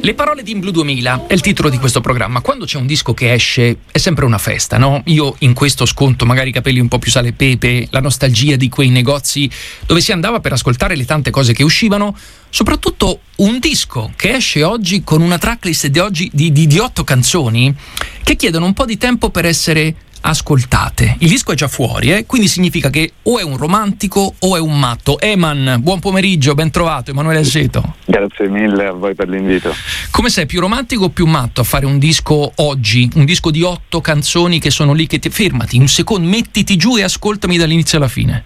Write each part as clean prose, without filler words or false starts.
Le parole di In Blu 2000 è il titolo di questo programma. Quando c'è un disco che esce è sempre una festa, no? Io in questo sconto magari i capelli un po' più sale e pepe, la nostalgia di quei negozi dove si andava per ascoltare le tante cose che uscivano, soprattutto un disco che esce oggi con una tracklist di 8 canzoni che chiedono un po' di tempo per essere ascoltate. Il disco è già fuori, quindi significa che o è un romantico o è un matto. Eman, buon pomeriggio, ben trovato, Emanuele Aceto. Grazie mille a voi per l'invito. Come sei, più romantico o più matto a fare un disco oggi? Un disco di 8 canzoni che sono lì che fermati un secondo, mettiti giù e ascoltami dall'inizio alla fine.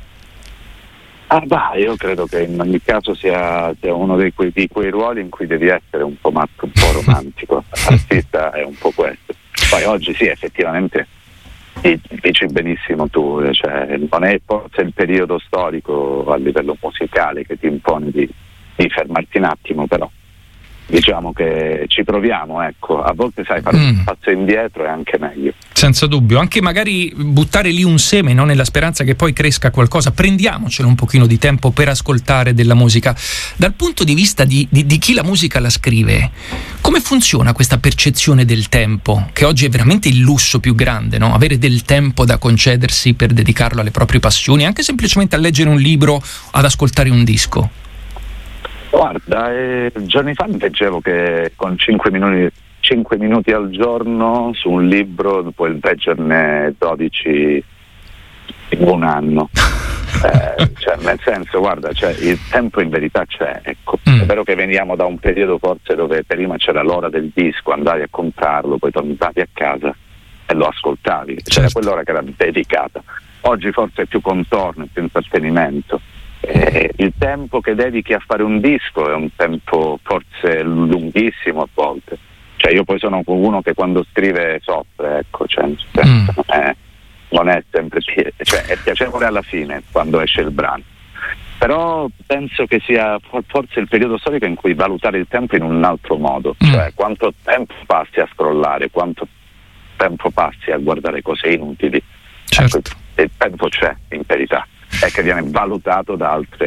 Io credo che in ogni caso sia uno di quei ruoli in cui devi essere un po' matto, un po' romantico. L'artista è un po' questo. Poi oggi sì, effettivamente dici benissimo tu, cioè non è forse il periodo storico a livello musicale che ti impone di fermarti un attimo, però diciamo che ci proviamo, ecco, a volte sai fare un passo indietro è anche meglio. Senza dubbio, anche magari buttare lì un seme, no? Nella speranza che poi cresca qualcosa. Prendiamocelo un pochino di tempo per ascoltare della musica. Dal punto di vista di chi la musica la scrive, come funziona questa percezione del tempo, che oggi è veramente il lusso più grande, no? Avere del tempo da concedersi per dedicarlo alle proprie passioni, anche semplicemente a leggere un libro, ad ascoltare un disco. Guarda, giorni fa mi leggevo che con 5 minuti al giorno su un libro puoi leggerne 12 in un anno. Cioè, nel senso, guarda, il tempo in verità c'è, ecco. È vero che veniamo da un periodo forse dove prima c'era l'ora del disco, andavi a comprarlo, poi tornavi a casa e lo ascoltavi, c'era quell'ora che era dedicata. Oggi forse è più contorno, è più intrattenimento. Il tempo che dedichi a fare un disco è un tempo forse lunghissimo a volte, cioè io poi sono uno che quando scrive soffre, ecco, non è sempre è piacevole alla fine quando esce il brano, però penso che sia forse il periodo storico in cui valutare il tempo in un altro modo, cioè quanto tempo passi a scrollare, quanto tempo passi a guardare cose inutili. Certo. Ecco, il tempo c'è in verità, è che viene valutato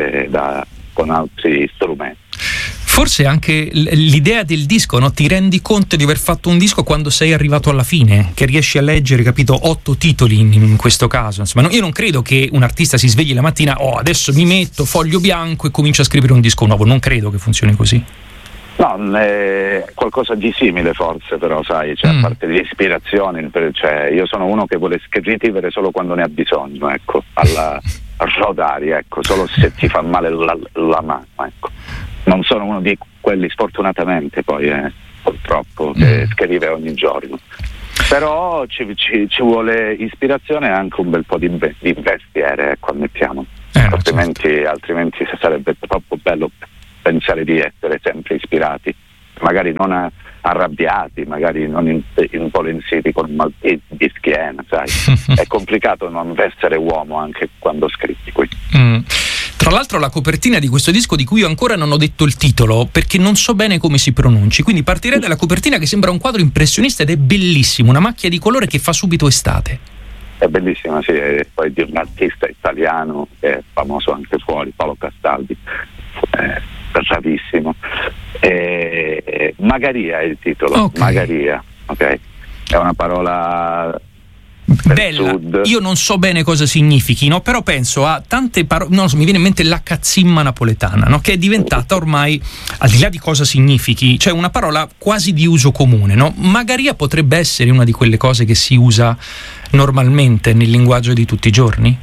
con altri strumenti. Forse anche l'idea del disco, no? Ti rendi conto di aver fatto un disco quando sei arrivato alla fine, che riesci a leggere, capito, 8 titoli in questo caso. Insomma, io non credo che un artista si svegli la mattina, adesso mi metto foglio bianco e comincio a scrivere un disco nuovo. Non credo che funzioni così. No, è qualcosa di simile forse, però sai, a parte di ispirazione, io sono uno che vuole scrivere solo quando ne ha bisogno, ecco, a rodari, ecco, solo se ti fa male la mano, ecco. Non sono uno di quelli, sfortunatamente poi, purtroppo, che scrive ogni giorno. Però ci vuole ispirazione e anche un bel po' di mestiere, ecco, ammettiamo. Altrimenti sarebbe troppo bello pensare di essere sempre ispirati, magari non arrabbiati, magari non impolensiti con mal di schiena, sai. È complicato non essere uomo anche quando scrivi qui. Tra l'altro la copertina di questo disco, di cui io ancora non ho detto il titolo perché non so bene come si pronunci, quindi partirei dalla copertina che sembra un quadro impressionista ed è bellissimo, una macchia di colore che fa subito estate. È bellissima, sì, e poi di un artista italiano che è famoso anche fuori, Paolo Castaldi, bravissimo. Magaria è il titolo, okay. Magaria, ok, è una parola bella, io non so bene cosa significhi, no? Però penso a tante parole, non so, mi viene in mente la cazzimma napoletana, no? Che è diventata ormai, al di là di cosa significhi, cioè una parola quasi di uso comune, no? Magaria potrebbe essere una di quelle cose che si usa normalmente nel linguaggio di tutti i giorni?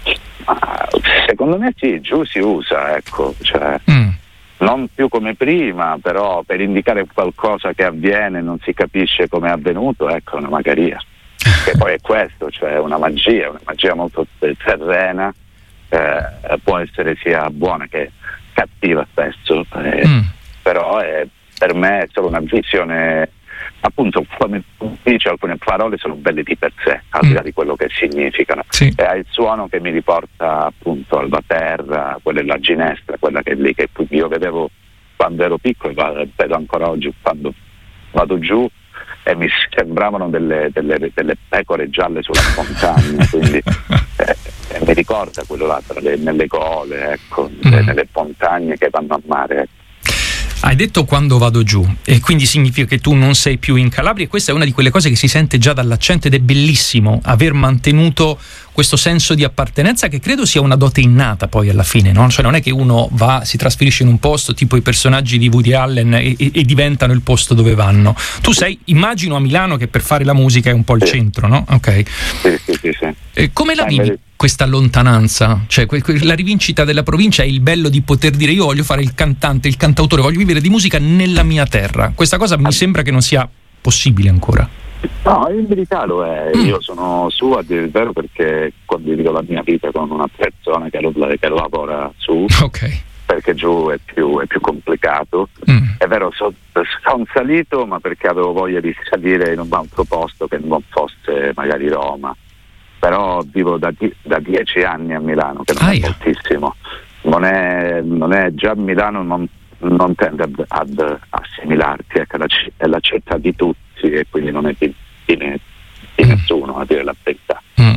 Secondo me sì, giù si usa, ecco, non più come prima, però per indicare qualcosa che avviene, non si capisce come è avvenuto, ecco, una magaria. Che poi è questo, cioè una magia molto terrena, può essere sia buona che cattiva spesso, però per me è solo una visione, appunto, come dice, alcune parole sono belle di per sé, al di là di quello che significano, sì. E ha il suono che mi riporta appunto alla terra, quella è la ginestra, quella che è lì, che io vedevo quando ero piccolo e vedo ancora oggi quando vado giù, e mi sembravano delle pecore gialle sulla montagna, quindi mi ricorda quello là nelle gole, ecco, nelle montagne che vanno a mare, ecco. Hai detto quando vado giù, e quindi significa che tu non sei più in Calabria, e questa è una di quelle cose che si sente già dall'accento, ed è bellissimo aver mantenuto questo senso di appartenenza, che credo sia una dote innata poi alla fine, no? Cioè non è che uno si trasferisce in un posto tipo i personaggi di Woody Allen e diventano il posto dove vanno. Tu sei, immagino, a Milano, che per fare la musica è un po' il centro, no? Ok. Sì. Come la vivi questa lontananza? Cioè la rivincita della provincia è il bello di poter dire: io voglio fare il cantante, il cantautore, voglio vivere di musica nella mia terra. Questa cosa mi sembra che non sia possibile ancora. No, in verità lo è. Io sono su, a dire il vero, perché condivido la mia vita con una persona che lavora su. Ok. Perché giù è più complicato. È vero, sono salito, ma perché avevo voglia di salire in un altro posto che non fosse magari Roma. Però vivo da 10 anni a Milano, che non è moltissimo. Non è già Milano, non tende ad assimilarti, ecco, è la città di tutti, e quindi non è di nessuno, a dire la verità.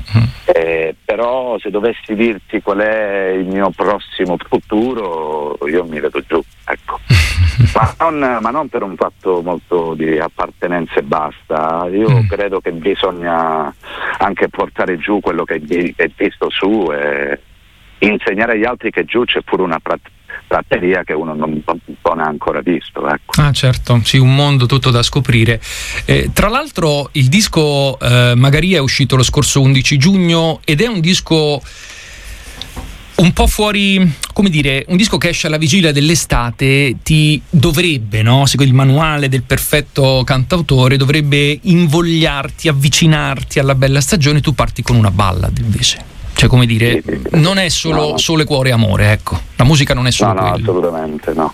Però se dovessi dirti qual è il mio prossimo futuro, io mi vedo giù, ecco. ma non per un fatto molto di appartenenza e basta. Io credo che bisogna anche portare giù quello che è visto su, e insegnare agli altri che giù c'è pure una prateria che uno non ha ancora visto, ecco. Ah, certo, sì, un mondo tutto da scoprire. Tra l'altro il disco Magaria è uscito lo scorso 11 giugno ed è un disco un po' fuori, come dire, un disco che esce alla vigilia dell'estate, ti dovrebbe, no? Secondo il manuale del perfetto cantautore, dovrebbe invogliarti, avvicinarti alla bella stagione. Tu parti con una ballad invece. Cioè, come dire, non è solo cuore e amore, ecco. La musica non è solo quello. No, assolutamente no.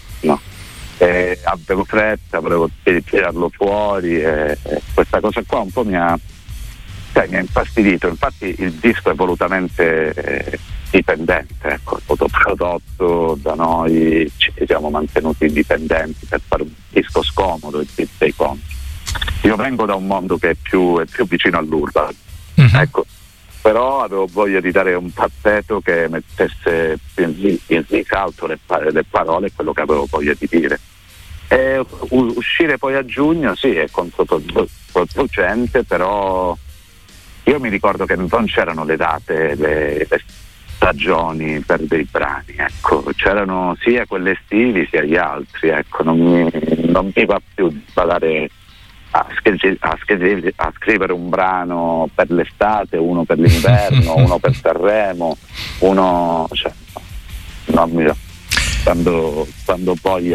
Avevo fretta, volevo tirarlo fuori, e questa cosa qua un po' mi ha infastidito. Infatti il disco è volutamente dipendente, ecco, fotoprodotto da noi, ci siamo mantenuti indipendenti per fare un disco scomodo e dei conti. Io vengo da un mondo che è più vicino all'urban, ecco. Però avevo voglia di dare un tappeto che mettesse in risalto le parole e quello che avevo voglia di dire. E uscire poi a giugno, sì, è controproducente, però io mi ricordo che non c'erano le date, le stagioni per dei brani, ecco. C'erano sia quelli estivi sia gli altri, ecco. Non mi va più di badare a scrivere un brano per l'estate, uno per l'inverno, uno per Sanremo, uno, cioè, non mi va. Quando poi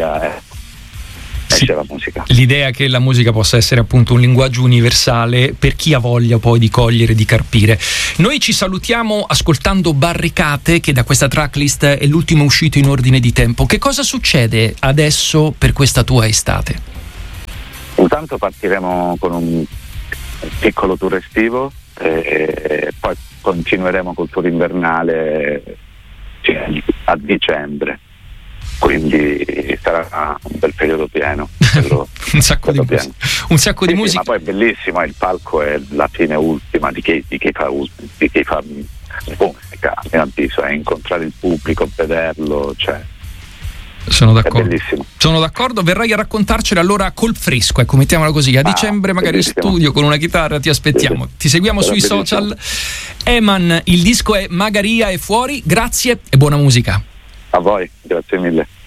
esce la musica. L'idea che la musica possa essere appunto un linguaggio universale per chi ha voglia poi di cogliere, di carpire. Noi ci salutiamo ascoltando Barricate, che da questa tracklist è l'ultimo uscito in ordine di tempo. Che cosa succede adesso per questa tua estate? Intanto partiremo con un piccolo tour estivo e poi continueremo col tour invernale a dicembre, quindi sarà un bel periodo pieno. un sacco di musica. Ma poi è bellissimo, il palco è la fine ultima di chi fa musica, a mio avviso, è incontrare il pubblico, vederlo, cioè. Sono d'accordo, verrai a raccontarcela allora col fresco, ecco, mettiamola così, a dicembre magari in studio con una chitarra, ti aspettiamo, ti seguiamo sui social. Eman, il disco è Magaria è fuori, grazie e buona musica. A voi, grazie mille.